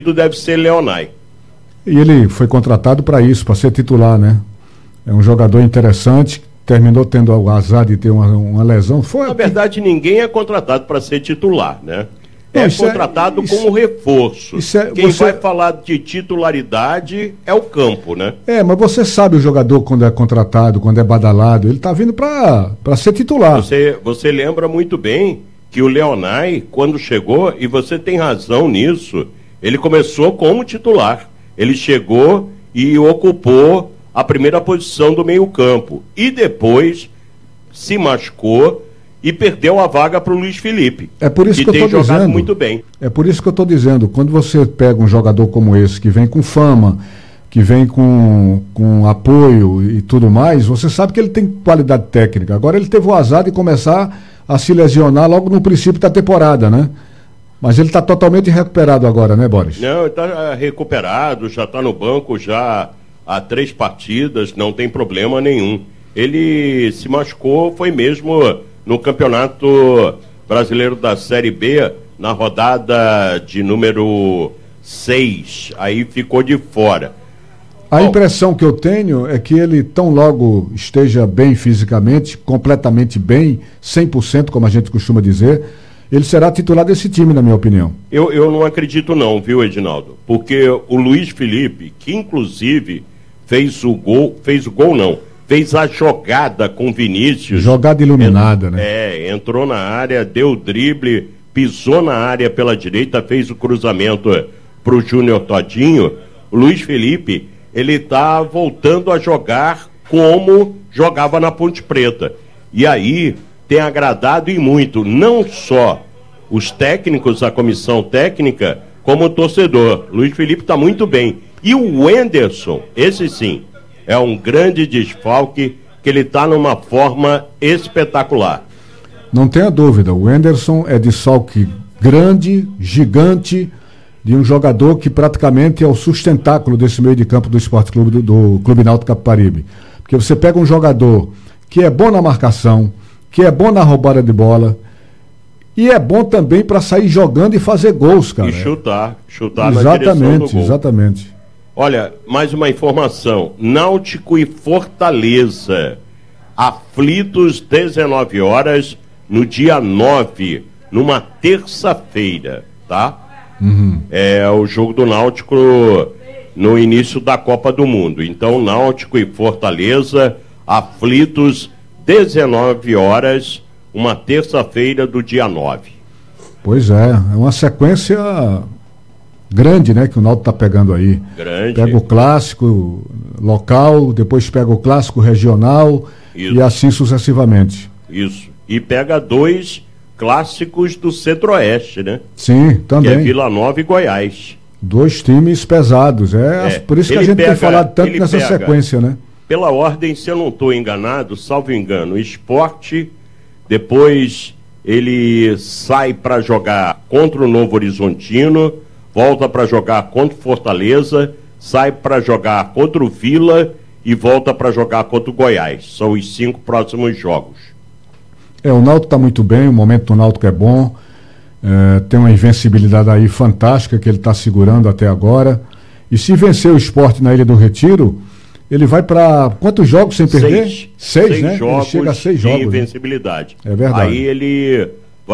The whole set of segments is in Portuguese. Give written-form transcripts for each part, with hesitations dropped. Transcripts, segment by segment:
deve ser Leonai. E ele foi contratado para isso, para ser titular, né? É um jogador interessante, terminou tendo o azar de ter uma lesão. Na verdade, ninguém é contratado para ser titular, né? É contratado como reforço. Quem vai falar de titularidade é o campo, né? Mas você sabe o jogador quando é contratado, quando é badalado, ele está vindo para ser titular. Você lembra muito bem que o Leonai, quando chegou, e você tem razão nisso, ele começou como titular. Ele chegou e ocupou a primeira posição do meio-campo. E depois se machucou e perdeu a vaga para o Luiz Felipe. É por isso que eu estou dizendo. Muito bem. É por isso que eu estou dizendo, quando você pega um jogador como esse, que vem com fama, que vem com apoio e tudo mais, você sabe que ele tem qualidade técnica. Agora ele teve o azar de começar a se lesionar logo no princípio da temporada, né? Mas ele está totalmente recuperado agora, né, Boris? Não, ele está recuperado, já está no banco já há 3 partidas, não tem problema nenhum. Ele se machucou, foi mesmo no Campeonato Brasileiro da Série B, na rodada de número 6, aí ficou de fora. A impressão que eu tenho é que ele tão logo esteja bem fisicamente, completamente bem, 100%, como a gente costuma dizer, ele será titular desse time, na minha opinião. Eu não acredito não, viu, Edinaldo? Porque o Luiz Felipe, que inclusive fez a jogada com Vinícius. Jogada iluminada, né? Entrou na área, deu o drible, pisou na área pela direita, fez o cruzamento para o Júnior Todinho. O Luiz Felipe, ele está voltando a jogar como jogava na Ponte Preta. E aí tem agradado e muito, não só os técnicos, a comissão técnica, como o torcedor. Luiz Felipe está muito bem. E o Wenderson, esse sim, é um grande desfalque, que ele está numa forma espetacular. Não tenha dúvida, o Wenderson é desfalque grande, gigante, de um jogador que praticamente é o sustentáculo desse meio de campo do Esporte Clube, do Clube Náutico Capibaribe. Porque você pega um jogador que é bom na marcação, que é bom na roubada de bola, e é bom também para sair jogando e fazer gols, cara. E chutar na direção do gol. Exatamente. Olha, mais uma informação. Náutico e Fortaleza, aflitos 19 horas, no dia 9, numa terça-feira, tá? É o jogo do Náutico no início da Copa do Mundo. Então, Náutico e Fortaleza, aflitos 19 horas, uma terça-feira do dia 9. Pois é uma sequência grande, né, que o Náutico está pegando aí. Grande. Pega o clássico local, depois pega o clássico regional. Isso. E assim sucessivamente. Isso. E pega 2 clássicos do Centro-Oeste, né? Sim, também. Que é Vila Nova e Goiás. 2 times pesados. Por isso que a gente tem falado tanto nessa sequência, né? Pela ordem, se eu não estou enganado, salvo engano, Sport, depois ele sai para jogar contra o Novo Horizontino, volta para jogar contra o Fortaleza, sai para jogar contra o Vila e volta para jogar contra o Goiás. São os 5 próximos jogos. O Náutico está muito bem, o momento do Náutico é bom, tem uma invencibilidade aí fantástica que ele está segurando até agora. E se vencer o Sport na Ilha do Retiro, ele vai para quantos jogos sem perder? 6, né? Jogos, ele chega a 6 jogos de invencibilidade. Né? É verdade. Aí ele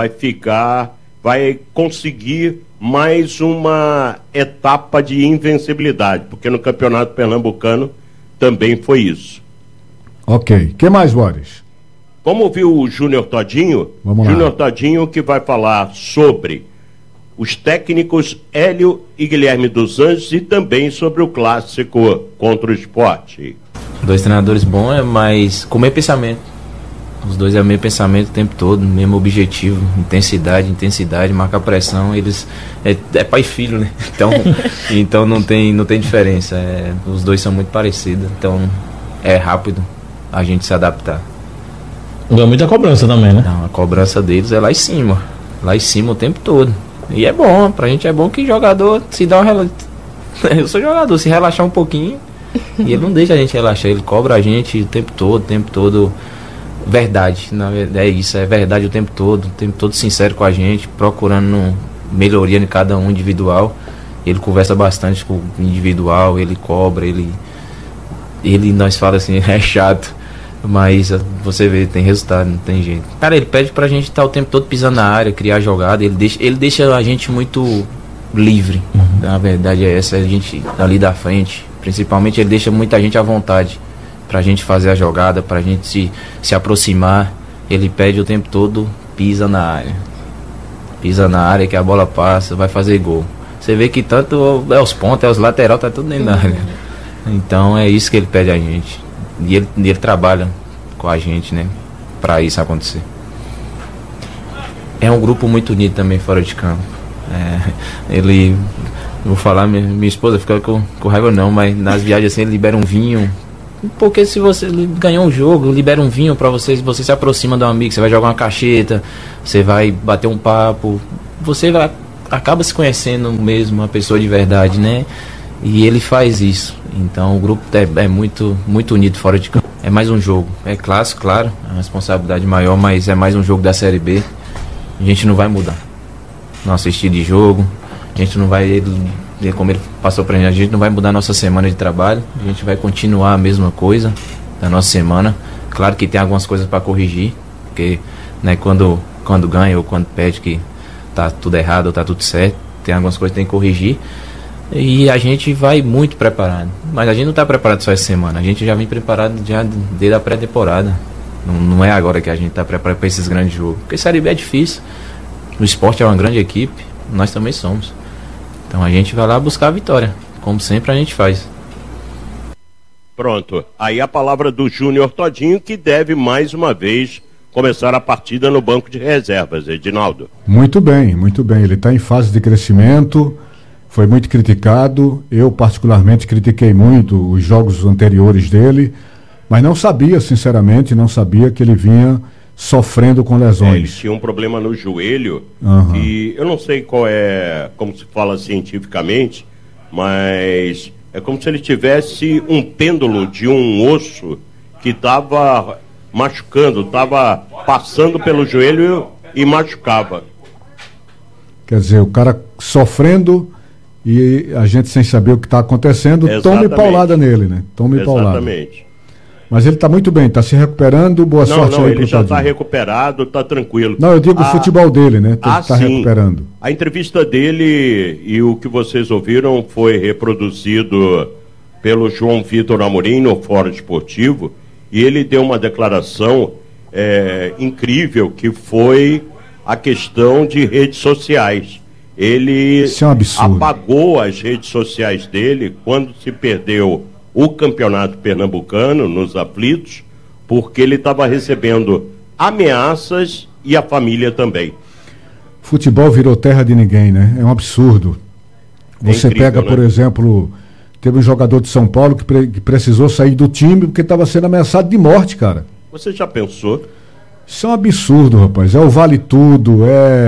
vai conseguir mais uma etapa de invencibilidade, porque no Campeonato Pernambucano também foi isso. Ok. O que mais, Boris? Vamos ouvir o Júnior Todinho? Vamos lá. Júnior Todinho, que vai falar sobre os técnicos Hélio e Guilherme dos Anjos e também sobre o clássico contra o Sport. 2 treinadores bons, mas com o mesmo pensamento. Os 2 é o mesmo pensamento o tempo todo, mesmo objetivo, intensidade, marcar pressão. Eles é pai e filho, né? Então não tem diferença. Os 2 são muito parecidos, então é rápido a gente se adaptar. É muita cobrança também, né? Não, a cobrança deles é lá em cima o tempo todo. E é bom, pra gente é bom que jogador se dá uma eu sou jogador, se relaxar um pouquinho, e ele não deixa a gente relaxar, ele cobra a gente o tempo todo. Verdade, na verdade é isso, é verdade o tempo todo sincero com a gente, procurando melhoria em cada um individual. Ele conversa bastante com o individual, ele cobra, ele nós fala assim, é chato, mas você vê, tem resultado, não tem jeito. Cara, ele pede pra gente estar o tempo todo pisando na área, criar jogada, ele deixa a gente muito livre. Na verdade é essa, a gente ali da frente, principalmente ele deixa muita gente à vontade pra gente fazer a jogada, pra gente se aproximar. Ele pede o tempo todo, pisa na área que a bola passa, vai fazer gol. Você vê que tanto é os pontos, é os lateral, tá tudo dentro da área. Então é isso que ele pede a gente. E ele trabalha com a gente, né, pra isso acontecer. É um grupo muito unido também fora de campo. Vou falar, minha esposa fica com raiva não, mas nas viagens assim ele libera um vinho. Porque se você ganhou um jogo, libera um vinho pra você se aproxima de um amigo, você vai jogar uma cacheta, você vai bater um papo, você acaba se conhecendo mesmo, uma pessoa de verdade, né? E ele faz isso. Então o grupo é muito, muito unido fora de campo. É mais um jogo, é clássico, claro, é uma responsabilidade maior, mas é mais um jogo da Série B. A gente não vai mudar nosso estilo de jogo, a gente não vai, como ele passou pra gente, a gente não vai mudar nossa semana de trabalho, a gente vai continuar a mesma coisa da nossa semana. Claro que tem algumas coisas para corrigir, porque, né, quando ganha ou quando perde que tá tudo errado ou tá tudo certo, tem algumas coisas que tem que corrigir. E a gente vai muito preparado, mas a gente não está preparado só essa semana, a gente já vem preparado já desde a pré-temporada. Não é agora que a gente está preparado para esses grandes jogos, porque Série B é difícil, o Sport é uma grande equipe, nós também somos. Então a gente vai lá buscar a vitória, como sempre a gente faz. Pronto, aí a palavra do Júnior Todinho, que deve mais uma vez começar a partida no banco de reservas, Edinaldo. Muito bem, ele está em fase de crescimento. Foi muito criticado, eu particularmente critiquei muito os jogos anteriores dele, mas sinceramente, não sabia que ele vinha sofrendo com lesões. Ele tinha um problema no joelho, e eu não sei como se fala cientificamente, mas é como se ele tivesse um pêndulo de um osso que estava machucando, estava passando pelo joelho e machucava. Quer dizer, o cara sofrendo e a gente sem saber o que está acontecendo, tome paulada nele, né? Tome paulada. Exatamente. Mas ele está muito bem, está se recuperando, boa sorte aí. Não, ele já está recuperado, está tranquilo. Não, eu digo o futebol dele, né? Ele está recuperando. A entrevista dele e o que vocês ouviram foi reproduzido pelo João Vitor Amorim no Fórum Esportivo, e ele deu uma declaração incrível, que foi a questão de redes sociais. Ele apagou as redes sociais dele quando se perdeu o campeonato pernambucano nos aflitos, porque ele estava recebendo ameaças e a família também. Futebol virou terra de ninguém, né? É um absurdo. Você incrível, pega, por exemplo, teve um jogador de São Paulo que precisou sair do time porque estava sendo ameaçado de morte, cara. Você já pensou? Isso é um absurdo, rapaz. É o vale tudo,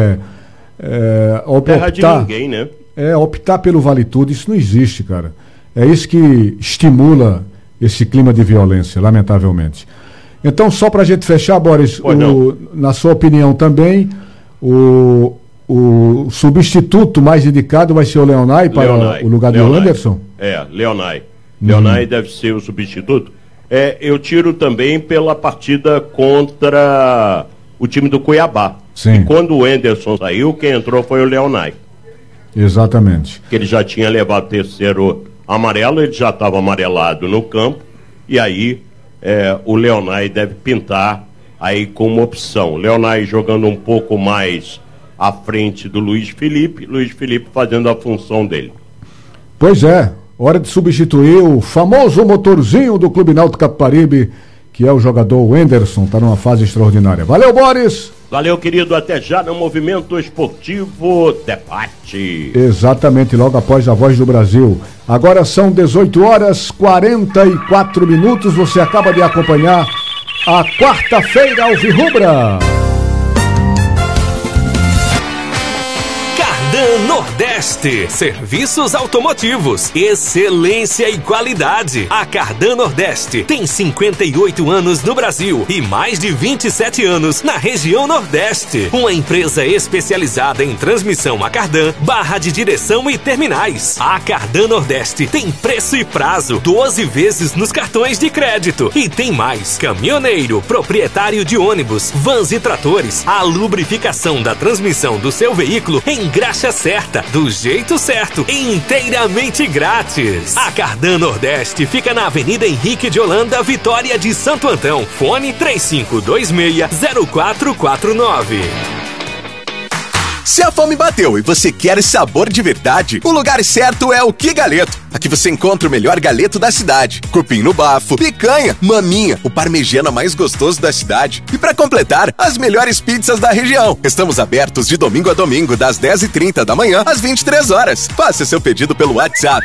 terra de ninguém, né? Optar pelo vale tudo, isso não existe, cara. É isso que estimula esse clima de violência, lamentavelmente. Então, só para a gente fechar, Boris, na sua opinião também, o substituto mais indicado vai ser o Leonay para o lugar do Anderson? Leonay. Leonay deve ser o substituto. Eu tiro também pela partida contra o time do Cuiabá. Sim. E quando o Anderson saiu, quem entrou foi o Leonay. Exatamente. Que ele já tinha levado o terceiro amarelo, ele já estava amarelado no campo, e aí o Leonay deve pintar aí como opção. Leonay jogando um pouco mais à frente do Luiz Felipe fazendo a função dele. Pois é, hora de substituir o famoso motorzinho do Clube Náutico Capibaribe, que é o jogador Anderson, está numa fase extraordinária. Valeu, Boris! Valeu, querido, até já no Movimento Esportivo Debate. Exatamente, logo após a Voz do Brasil. Agora são 18h44, você acaba de acompanhar a quarta-feira alvirrubra. Cardan Nordeste, serviços automotivos, excelência e qualidade. A Cardan Nordeste tem 58 anos no Brasil e mais de 27 anos na região Nordeste. Uma empresa especializada em transmissão a cardan, barra de direção e terminais. A Cardan Nordeste tem preço e prazo, 12 vezes nos cartões de crédito. E tem mais: caminhoneiro, proprietário de ônibus, vans e tratores. A lubrificação da transmissão do seu veículo em graxa certa, do jeito certo, inteiramente grátis. A Cardan Nordeste fica na Avenida Henrique de Holanda, Vitória de Santo Antão. Fone 3526-0449. Se a fome bateu e você quer sabor de verdade, o lugar certo é o Que Galeto. Aqui você encontra o melhor galeto da cidade. Cupim no bafo, picanha, maminha, o parmegiana mais gostoso da cidade. E para completar, as melhores pizzas da região. Estamos abertos de domingo a domingo, das 10h30 da manhã às 23 horas. Faça seu pedido pelo WhatsApp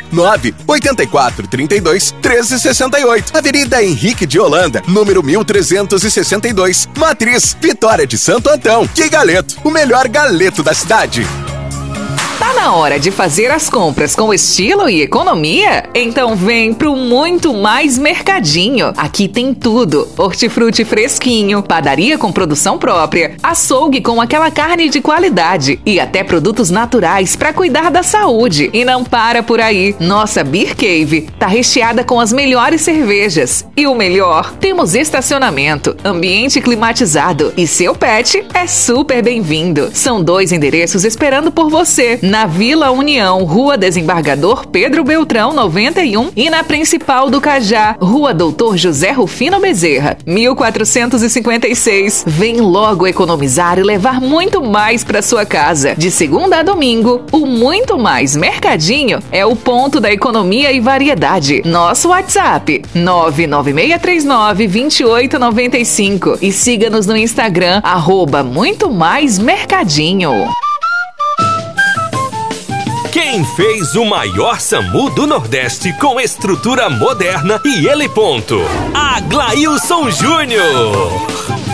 984321368. Avenida Henrique de Holanda, número 1362, Matriz, Vitória de Santo Antão. Que Galeto, o melhor galeto da cidade. Tá na hora de fazer as compras com estilo e economia? Então vem pro Muito Mais Mercadinho. Aqui tem tudo: hortifruti fresquinho, padaria com produção própria, açougue com aquela carne de qualidade e até produtos naturais para cuidar da saúde. E não para por aí. Nossa Beer Cave tá recheada com as melhores cervejas. E o melhor, temos estacionamento, ambiente climatizado e seu pet é super bem-vindo. São 2 endereços esperando por você. Na Vila União, Rua Desembargador Pedro Beltrão, 91, e na Principal do Cajá, Rua Doutor José Rufino Bezerra, 1456. Vem logo economizar e levar muito mais para sua casa. De segunda a domingo, o Muito Mais Mercadinho é o ponto da economia e variedade. Nosso WhatsApp, 996392895, e siga-nos no Instagram, @Muito Mais Mercadinho. Quem fez o maior SAMU do Nordeste com estrutura moderna e ele ponto? Aglailson Júnior.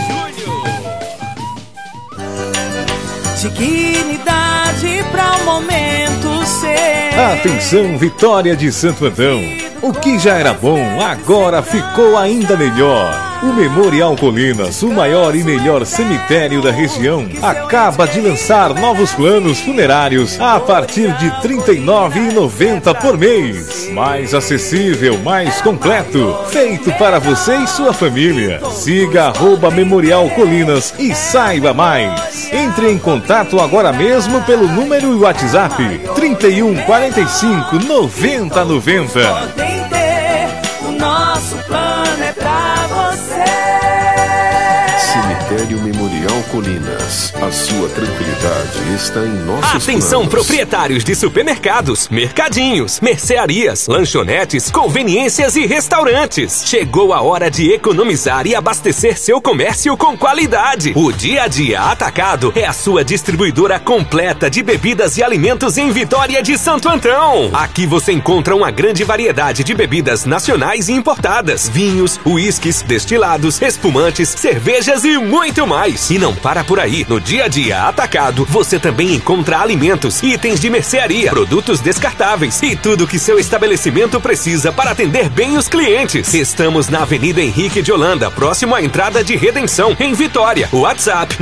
Dignidade para o momento ser. Atenção, Vitória de Santo Antão. O que já era bom, agora ficou ainda melhor. O Memorial Colinas, o maior e melhor cemitério da região, acaba de lançar novos planos funerários a partir de R$ 39,90 por mês. Mais acessível, mais completo, feito para você e sua família. Siga @Memorial Colinas e saiba mais. Entre em contato agora mesmo pelo número e WhatsApp 31 45 90 90. O nosso plano é pra você. Cemitério Memorial Colinas. A sua tranquilidade está em nossos Atenção, planos. proprietários de supermercados, mercadinhos, mercearias, lanchonetes, conveniências e restaurantes. Chegou a hora de economizar e abastecer seu comércio com qualidade. O Dia a Dia Atacado é a sua distribuidora completa de bebidas e alimentos em Vitória de Santo Antão. Aqui você encontra uma grande variedade de bebidas nacionais e importadas, vinhos, uísques, destilados, espumantes, cervejas e muito mais. E não para por aí. No Dia a Dia Atacado, você também encontra alimentos, itens de mercearia, produtos descartáveis e tudo que seu estabelecimento precisa para atender bem os clientes. Estamos na Avenida Henrique de Holanda, próximo à entrada de Redenção, em Vitória. WhatsApp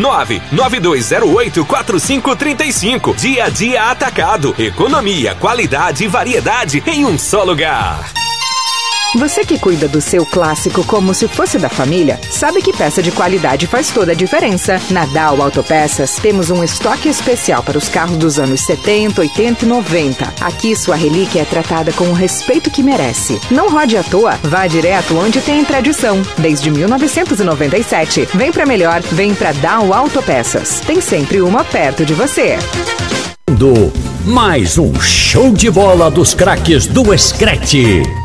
992084535. Dia a Dia Atacado. Economia, qualidade e variedade em um só lugar. Você que cuida do seu clássico como se fosse da família, sabe que peça de qualidade faz toda a diferença. Na Dow Autopeças, temos um estoque especial para os carros dos anos 70, 80 e 90. Aqui, sua relíquia é tratada com o respeito que merece. Não rode à toa, vá direto onde tem tradição. Desde 1997. Vem pra melhor, vem pra Dow Autopeças. Tem sempre uma perto de você. Mais um show de bola dos craques do Scratch.